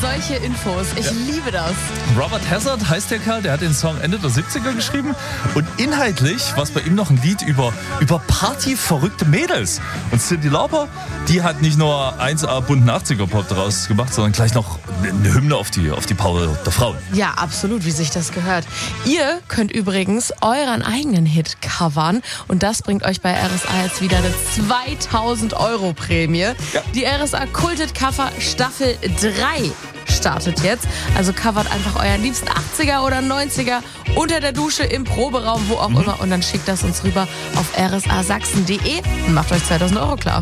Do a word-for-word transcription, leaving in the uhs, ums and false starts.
solche Infos. Ich ja. liebe das. Robert Hazard heißt der Kerl, der hat den Song Ende der siebziger geschrieben. Und inhaltlich war es bei ihm noch ein Lied über, über partyverrückte Mädels. Und Cyndi Lauper, die hat nicht nur eins A bunten achtziger-Pop draus gemacht, sondern gleich noch eine Hymne auf die, auf die Power der Frauen. Ja, absolut, wie sich das gehört. Ihr könnt übrigens euren eigenen Hit covern. Und das bringt euch bei R S A jetzt wieder eine zweitausend Euro Prämie. Ja. Die R S A Kultet Cover Staffel drei startet jetzt. Also covert einfach euren liebsten achtziger oder neunziger unter der Dusche, im Proberaum, wo auch mhm. immer. Und dann schickt das uns rüber auf r s a sachsen punkt d e und macht euch zweitausend Euro klar.